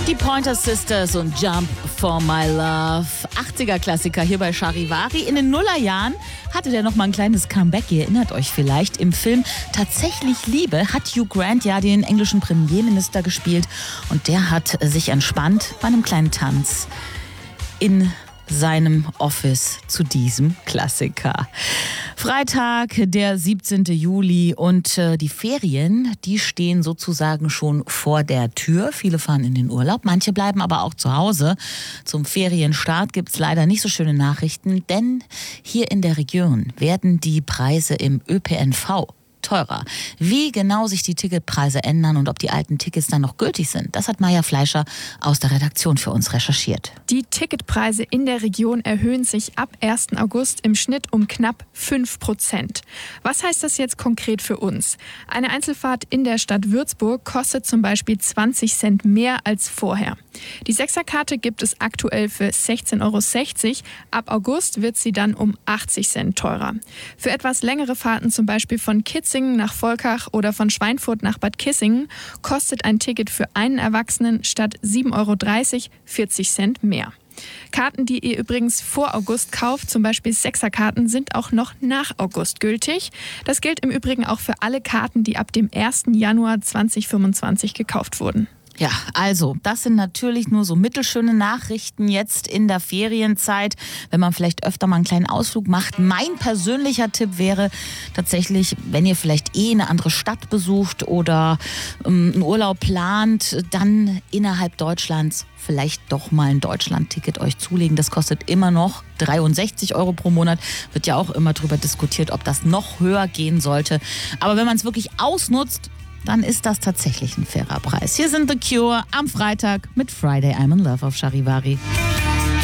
Die Pointer Sisters und Jump for My Love. 80er-Klassiker hier bei Charivari. In den Nullerjahren hatte der noch mal ein kleines Comeback. Ihr erinnert euch vielleicht. Im Film Tatsächlich Liebe hat Hugh Grant ja den englischen Premierminister gespielt. Und der hat sich entspannt bei einem kleinen Tanz in seinem Office zu diesem Klassiker. Freitag, der 17. Juli und die Ferien, die stehen sozusagen schon vor der Tür. Viele fahren in den Urlaub, manche bleiben aber auch zu Hause. Zum Ferienstart gibt's leider nicht so schöne Nachrichten, denn hier in der Region werden die Preise im ÖPNV teurer. Wie genau sich die Ticketpreise ändern und ob die alten Tickets dann noch gültig sind, das hat Maja Fleischer aus der Redaktion für uns recherchiert. Die Ticketpreise in der Region erhöhen sich ab 1. August im Schnitt um knapp 5%. Was heißt das jetzt konkret für uns? Eine Einzelfahrt in der Stadt Würzburg kostet zum Beispiel 20 Cent mehr als vorher. Die Sechserkarte gibt es aktuell für 16,60 €. Ab August wird sie dann um 80 Cent teurer. Für etwas längere Fahrten, zum Beispiel von Kitzingen nach Volkach oder von Schweinfurt nach Bad Kissingen, kostet ein Ticket für einen Erwachsenen statt 7,30 € 40 Cent mehr. Karten, die ihr übrigens vor August kauft, zum Beispiel Sechserkarten, sind auch noch nach August gültig. Das gilt im Übrigen auch für alle Karten, die ab dem 1. Januar 2025 gekauft wurden. Ja, also, das sind natürlich nur so mittelschöne Nachrichten jetzt in der Ferienzeit, wenn man vielleicht öfter mal einen kleinen Ausflug macht. Mein persönlicher Tipp wäre tatsächlich, wenn ihr vielleicht eine andere Stadt besucht oder einen Urlaub plant, dann innerhalb Deutschlands vielleicht doch mal ein Deutschland-Ticket euch zulegen. Das kostet immer noch 63 € pro Monat. Wird ja auch immer drüber diskutiert, ob das noch höher gehen sollte. Aber wenn man es wirklich ausnutzt, dann ist das tatsächlich ein fairer Preis. Hier sind The Cure am Freitag mit Friday I'm in Love auf Charivari.